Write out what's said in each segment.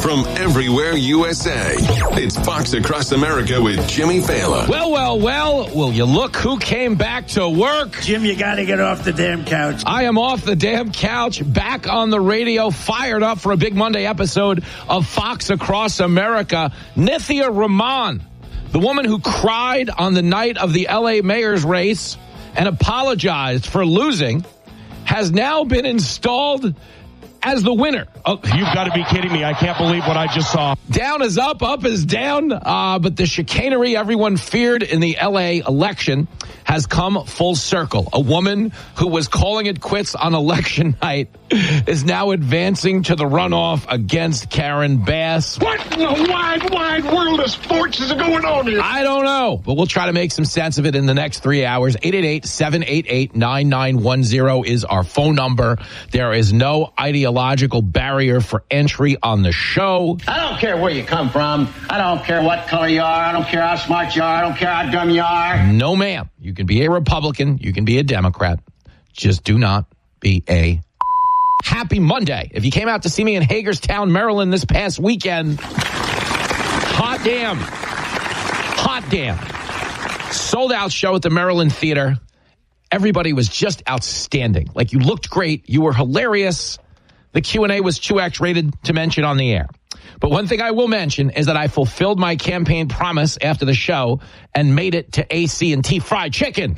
from everywhere USA. It's Fox Across America with Jimmy Fallon. Well, will you look who came back to work? Jim, you got to get off the damn couch. I am off the damn couch, back on the radio, fired up for a big Monday episode of Fox Across America. Nithya Rahman, the woman who cried on the night of the LA mayor's race and apologized for losing, has now been installed as the winner. Oh, you've got to be kidding me. I can't believe what I just saw. Down is up is down. But the chicanery everyone feared in the LA election has come full circle. A woman who was calling it quits on election night is now advancing to the runoff against Karen Bass. What in the wide world of sports is going on here? I don't know, but we'll try to make some sense of it in the next 3 hours. 888-788-9910 is our phone number. There is no ideological barrier for entry on the show. I don't care where you come from. I don't care what color you are. I don't care how smart you are. I don't care how dumb you are. No, ma'am. You can be a Republican. You can be a Democrat. Just do not be a Happy Monday. If you came out to see me in Hagerstown, Maryland this past weekend, hot damn. Sold out show at the Maryland Theater. Everybody was just outstanding. Like, you looked great. You were hilarious. The Q&A was 2X rated to mention on the air. But one thing I will mention is that I fulfilled my campaign promise after the show and made it to AC&T Fried Chicken.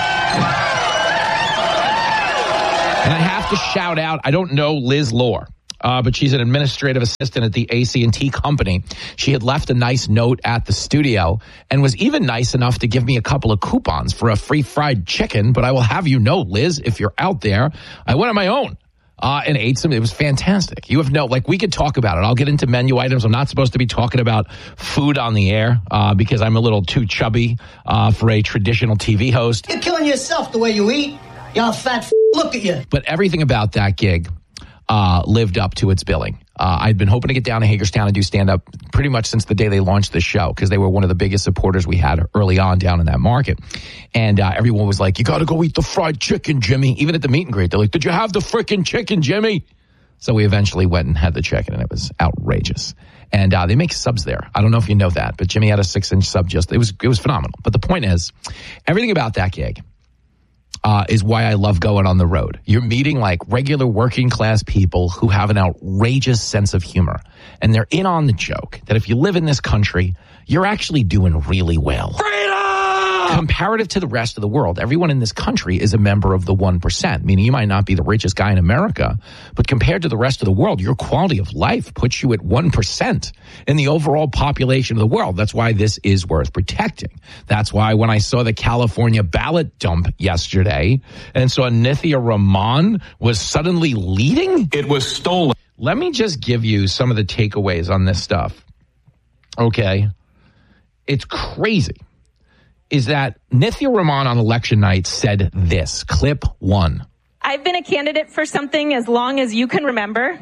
And I have to shout out, I don't know Liz Lohr, but she's an administrative assistant at the AC&T company. She had left a nice note at the studio and was even nice enough to give me a couple of coupons for a free fried chicken. But I will have you know, Liz, if you're out there, I went on my own. And ate some. It was fantastic. You have we could talk about it. I'll get into menu items. I'm not supposed to be talking about food on the air because I'm a little too chubby for a traditional TV host. You're killing yourself the way you eat. Y'all fat look at you. But everything about that gig lived up to its billing. I'd been hoping to get down to Hagerstown and do stand-up pretty much since the day they launched the show, because they were one of the biggest supporters we had early on down in that market. And everyone was like, you got to go eat the fried chicken, Jimmy. Even at the meet and greet, they're like, did you have the frickin' chicken, Jimmy? So we eventually went and had the chicken, and it was outrageous. And they make subs there. I don't know if you know that, but Jimmy had a 6-inch sub. It was phenomenal. But the point is, everything about that gig is why I love going on the road. You're meeting like regular working class people who have an outrageous sense of humor. And they're in on the joke that if you live in this country, you're actually doing really well. Freedom! Comparative to the rest of the world, everyone in this country is a member of the 1%, meaning you might not be the richest guy in America, but compared to the rest of the world, your quality of life puts you at 1% in the overall population of the world. That's why this is worth protecting. That's why when I saw the California ballot dump yesterday and saw Nithya Rahman was suddenly leading, It was stolen. let me just give you some of the takeaways on this stuff. Okay. It's crazy. Is that Nithya Rahman on election night said this, clip 1. I've been a candidate for something as long as you can remember.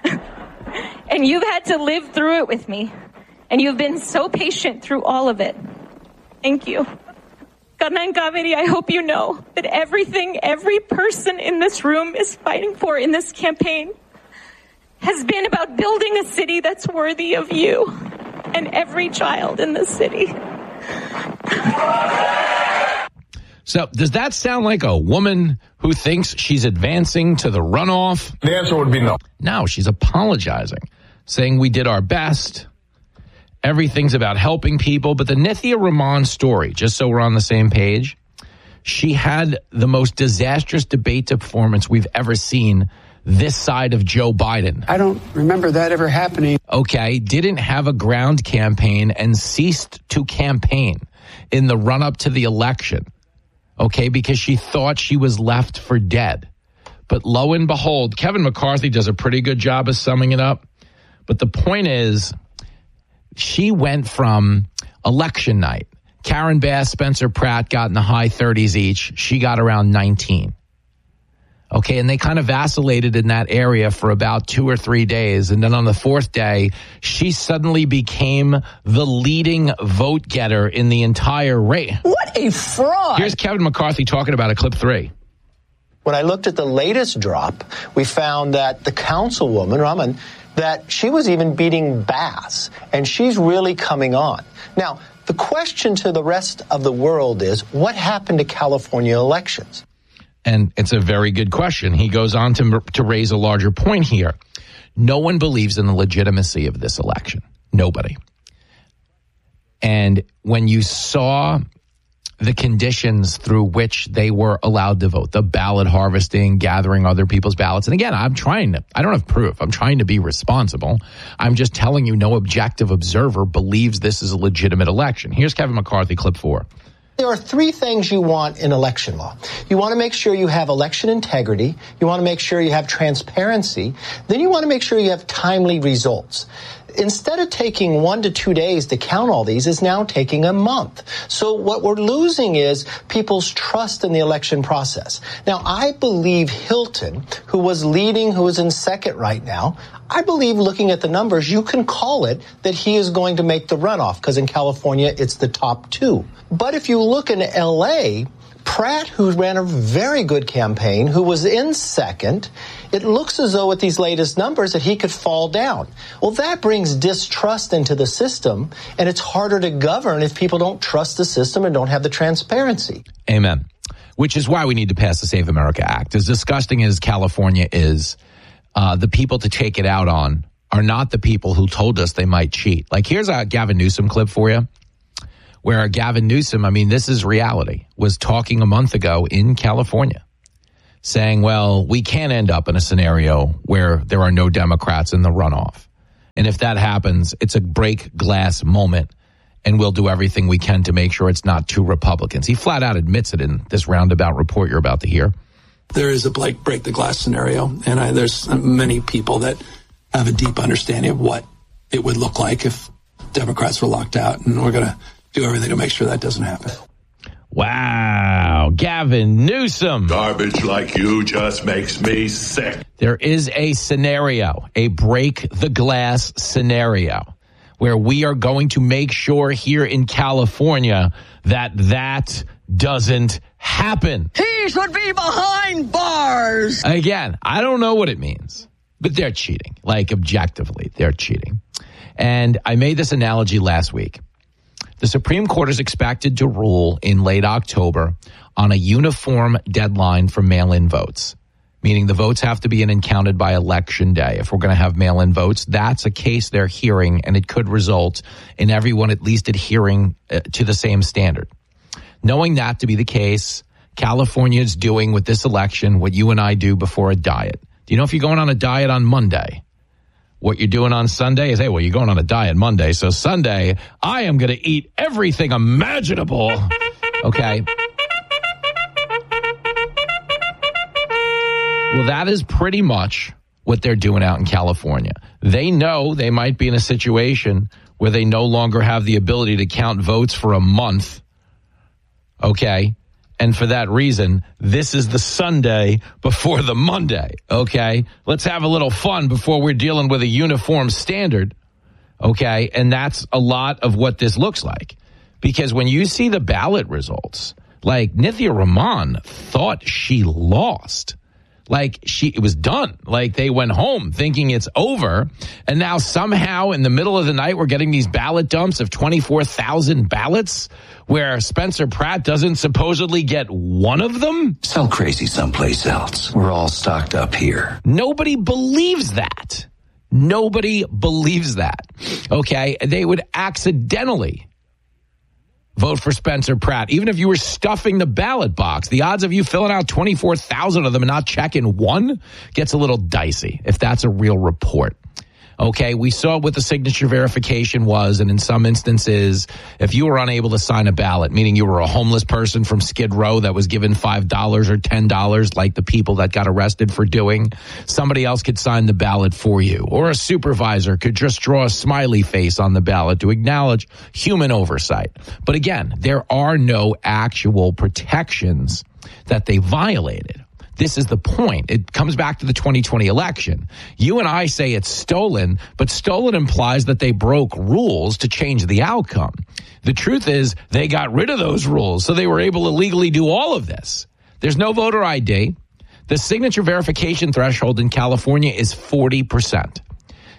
And you've had to live through it with me. And you've been so patient through all of it. Thank you. Karnan Kaveri, I hope you know that everything every person in this room is fighting for in this campaign has been about building a city that's worthy of you and every child in this city. So does that sound like a woman who thinks she's advancing to the runoff? The answer would be no. No, she's apologizing, saying we did our best. Everything's about helping people. But the Nithya Rahman story, just so we're on the same page, she had the most disastrous debate performance we've ever seen this side of Joe Biden. I don't remember that ever happening. Okay, didn't have a ground campaign and ceased to campaign in the run-up to the election. Okay, because she thought she was left for dead. But lo and behold, Kevin McCarthy does a pretty good job of summing it up. But the point is, she went from election night. Karen Bass, Spencer Pratt got in the high 30s each. She got around 19. Okay, and they kind of vacillated in that area for about 2 or 3 days. And then on the 4th day, she suddenly became the leading vote getter in the entire race. What a fraud. Here's Kevin McCarthy talking about it, clip 3. When I looked at the latest drop, we found that the councilwoman, Rahman, that she was even beating Bass, and she's really coming on. Now, the question to the rest of the world is, what happened to California elections? And it's a very good question. He goes on to raise a larger point here. No one believes in the legitimacy of this election. Nobody. And when you saw the conditions through which they were allowed to vote, the ballot harvesting, gathering other people's ballots. And again, I don't have proof. I'm trying to be responsible. I'm just telling you no objective observer believes this is a legitimate election. Here's Kevin McCarthy, clip 4. There are three things you want in election law. You want to make sure you have election integrity. You want to make sure you have transparency. Then you want to make sure you have timely results. Instead of taking 1 to 2 days to count all these, it's now taking a month. So what we're losing is people's trust in the election process. Now, I believe Hilton, who was leading, who is in second right now, I believe looking at the numbers, you can call it that he is going to make the runoff, because in California, it's the top two. But if you look in L.A., Pratt, who ran a very good campaign, who was in second, it looks as though with these latest numbers that he could fall down. Well, that brings distrust into the system, and it's harder to govern if people don't trust the system and don't have the transparency. Amen. Which is why we need to pass the Save America Act. As disgusting as California is, the people to take it out on are not the people who told us they might cheat. Like, here's a Gavin Newsom clip for you, where Gavin Newsom, I mean, this is reality, was talking a month ago in California, saying, well, we can't end up in a scenario where there are no Democrats in the runoff. And if that happens, it's a break glass moment, and we'll do everything we can to make sure it's not two Republicans. He flat out admits it in this roundabout report you're about to hear. There is a break the glass scenario, and there's many people that have a deep understanding of what it would look like if Democrats were locked out, and we're going to do everything to make sure that doesn't happen. Wow. Gavin Newsom. Garbage like you just makes me sick. There is a scenario, a break the glass scenario, where we are going to make sure here in California that doesn't happen. He should be behind bars. Again, I don't know what it means, but they're cheating. Like, objectively, they're cheating. And I made this analogy last week. The Supreme Court is expected to rule in late October on a uniform deadline for mail-in votes, meaning the votes have to be in and counted by Election Day. If we're going to have mail-in votes, that's a case they're hearing, and it could result in everyone at least adhering to the same standard. Knowing that to be the case, California is doing with this election what you and I do before a diet. Do you know if you're going on a diet on Monday, what you're doing on Sunday is, hey, well, you're going on a diet Monday, so Sunday, I am going to eat everything imaginable. Okay. Well, that is pretty much what they're doing out in California. They know they might be in a situation where they no longer have the ability to count votes for a month. Okay. And for that reason, this is the Sunday before the Monday, okay? Let's have a little fun before we're dealing with a uniform standard, okay? And that's a lot of what this looks like. Because when you see the ballot results, like Nithya Raman thought she lost. Like it was done. Like they went home thinking it's over. And now somehow in the middle of the night, we're getting these ballot dumps of 24,000 ballots where Spencer Pratt doesn't supposedly get one of them. Sell crazy someplace else. We're all stocked up here. Nobody believes that. Nobody believes that. Okay. They would accidentally vote for Spencer Pratt. Even if you were stuffing the ballot box, the odds of you filling out 24,000 of them and not checking one gets a little dicey if that's a real report. Okay, we saw what the signature verification was, and in some instances, if you were unable to sign a ballot, meaning you were a homeless person from Skid Row that was given $5 or $10, like the people that got arrested for doing, somebody else could sign the ballot for you. Or a supervisor could just draw a smiley face on the ballot to acknowledge human oversight. But again, there are no actual protections that they violated. This is the point. It comes back to the 2020 election. You and I say it's stolen, but stolen implies that they broke rules to change the outcome. The truth is they got rid of those rules, so they were able to legally do all of this. There's no voter ID. The signature verification threshold in California is 40%.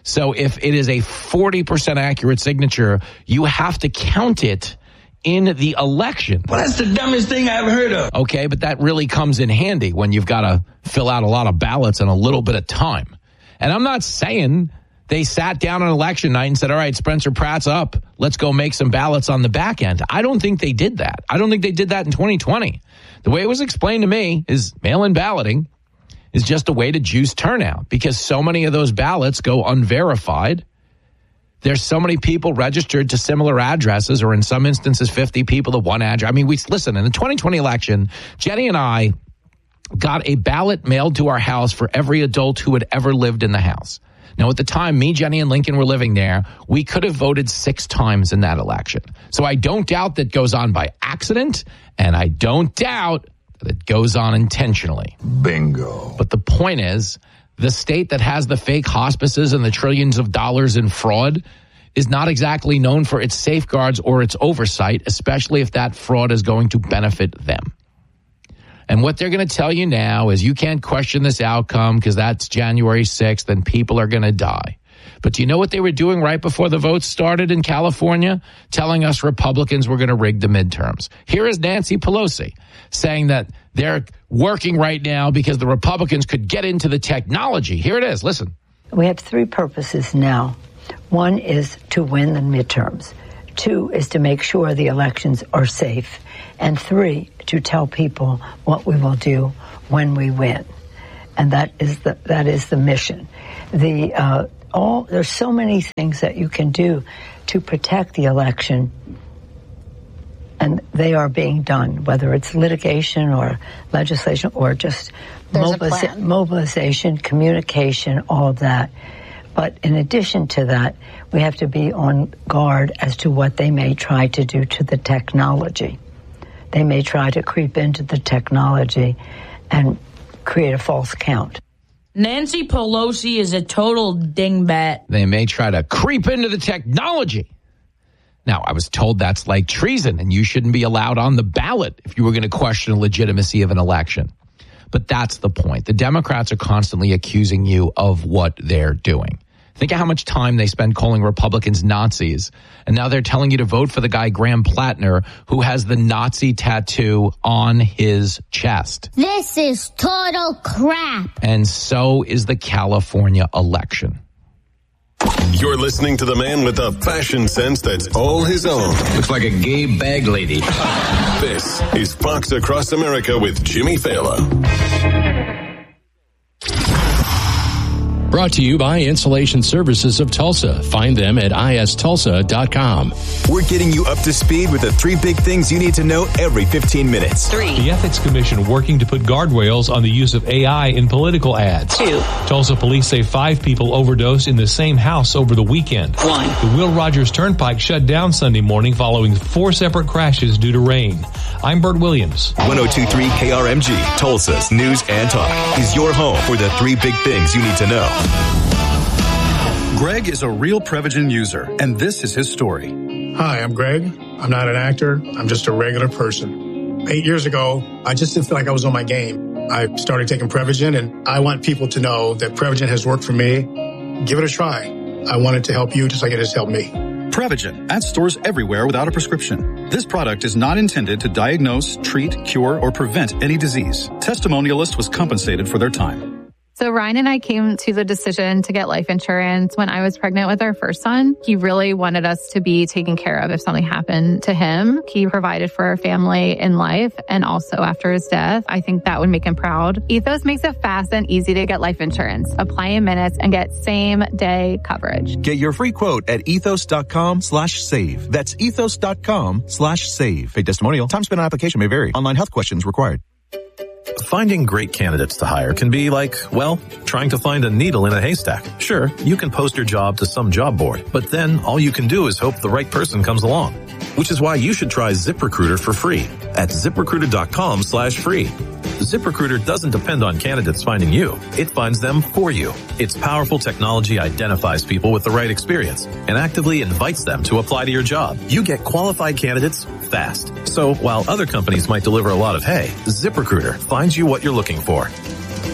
So if it is a 40% accurate signature, you have to count it in the election. Well, that's the dumbest thing I ever heard of. Okay, but that really comes in handy when you've got to fill out a lot of ballots in a little bit of time. And I'm not saying they sat down on election night and said, all right, Spencer Pratt's up. Let's go make some ballots on the back end. I don't think they did that. I don't think they did that in 2020. The way it was explained to me is mail-in balloting is just a way to juice turnout because so many of those ballots go unverified. There's so many people registered to similar addresses, or in some instances, 50 people to one address. I mean, listen, in the 2020 election, Jenny and I got a ballot mailed to our house for every adult who had ever lived in the house. Now, at the time, me, Jenny, and Lincoln were living there. We could have voted 6 times in that election. So I don't doubt that goes on by accident, and I don't doubt that it goes on intentionally. Bingo. But the point is, the state that has the fake hospices and the trillions of dollars in fraud is not exactly known for its safeguards or its oversight, especially if that fraud is going to benefit them. And what they're going to tell you now is you can't question this outcome because that's January 6th and people are going to die. But do you know what they were doing right before the votes started in California? Telling us Republicans were going to rig the midterms. Here is Nancy Pelosi saying that they're working right now because the Republicans could get into the technology. Here it is. Listen. We have 3 purposes now. 1 is to win the midterms. 2 is to make sure the elections are safe. And 3, to tell people what we will do when we win. And that is the mission. There's so many things that you can do to protect the election, and they are being done, whether it's litigation or legislation or just mobilization, communication, all of that. But in addition to that, we have to be on guard as to what they may try to do to the technology. They may try to creep into the technology and create a false count. Nancy Pelosi is a total dingbat. They may try to creep into the technology. Now, I was told that's like treason, and you shouldn't be allowed on the ballot if you were going to question the legitimacy of an election. But that's the point. The Democrats are constantly accusing you of what they're doing. Think of how much time they spend calling Republicans Nazis. And now they're telling you to vote for the guy, Graham Plattner, who has the Nazi tattoo on his chest. This is total crap. And so is the California election. You're listening to the man with the fashion sense that's all his own. Looks like a gay bag lady. This is Fox Across America with Jimmy Fallon. Brought to you by Insulation Services of Tulsa. Find them at istulsa.com. We're getting you up to speed with the 3 big things you need to know every 15 minutes. 3. The Ethics Commission working to put guardrails on the use of AI in political ads. 2. Tulsa police say 5 people overdosed in the same house over the weekend. 1. The Will Rogers Turnpike shut down Sunday morning following 4 separate crashes due to rain. I'm Bert Williams. 102.3 KRMG, Tulsa's News and Talk, is your home for the 3 big things you need to know. Greg is a real Prevagen user, and this is his story. Hi, I'm Greg. I'm not an actor. I'm just a regular person. 8 years ago, I just didn't feel like I was on my game. I started taking Prevagen, and I want people to know that Prevagen has worked for me. Give it a try. I want it to help you just like it has helped me. Prevagen at stores everywhere without a prescription. This product is not intended to diagnose, treat, cure, or prevent any disease. Testimonialist was compensated for their time. So Ryan and I came to the decision to get life insurance when I was pregnant with our first son. He really wanted us to be taken care of if something happened to him. He provided for our family in life and also after his death. I think that would make him proud. Ethos makes it fast and easy to get life insurance. Apply in minutes and get same day coverage. Get your free quote at ethos.com/save. That's ethos.com/save. A testimonial. Time spent on application may vary. Online health questions required. Finding great candidates to hire can be like, well, trying to find a needle in a haystack. Sure, you can post your job to some job board, but then all you can do is hope the right person comes along. Which is why you should try ZipRecruiter for free at ZipRecruiter.com/free. ZipRecruiter doesn't depend on candidates finding you. It finds them for you. Its powerful technology identifies people with the right experience and actively invites them to apply to your job. You get qualified candidates fast. So while other companies might deliver a lot of hay, ZipRecruiter finds you what you're looking for.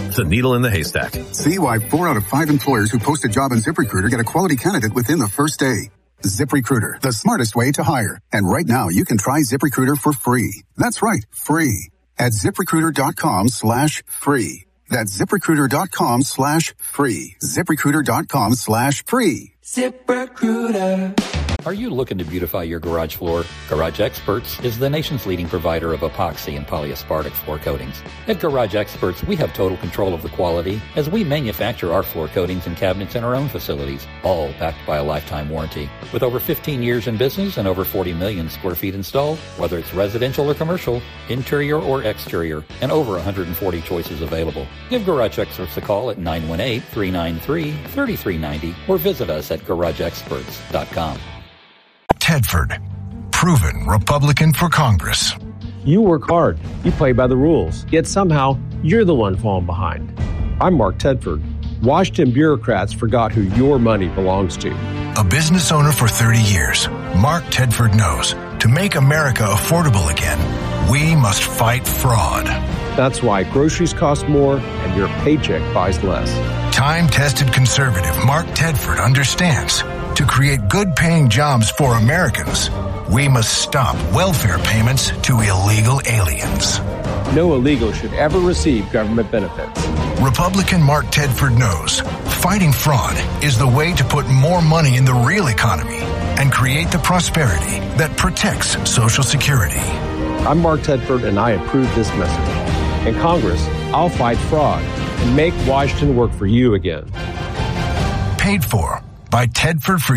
the needle in the haystack. See why 4 out of 5 employers who post a job on ZipRecruiter get a quality candidate within the first day. ZipRecruiter, the smartest way to hire. And right now, you can try ZipRecruiter for free. That's right, free. At ZipRecruiter.com/free. That's ZipRecruiter.com/free. ZipRecruiter.com/free. ZipRecruiter. Are you looking to beautify your garage floor? Garage Experts is the nation's leading provider of epoxy and polyaspartic floor coatings. At Garage Experts, we have total control of the quality as we manufacture our floor coatings and cabinets in our own facilities, all backed by a lifetime warranty. With over 15 years in business and over 40 million square feet installed, whether it's residential or commercial, interior or exterior, and over 140 choices available. Give Garage Experts a call at 918-393-3390 or visit us at GarageExperts.com. Tedford, proven Republican for Congress. You work hard, you play by the rules, yet somehow you're the one falling behind. I'm Mark Tedford. Washington bureaucrats forgot who your money belongs to. A business owner for 30 years, Mark Tedford knows to make America affordable again, we must fight fraud. That's why groceries cost more and your paycheck buys less. Time-tested conservative Mark Tedford understands to create good-paying jobs for Americans, we must stop welfare payments to illegal aliens. No illegal should ever receive government benefits. Republican Mark Tedford knows fighting fraud is the way to put more money in the real economy and create the prosperity that protects Social Security. I'm Mark Tedford, and I approve this message. In Congress, I'll fight fraud and make Washington work for you again. Paid for by Tedford for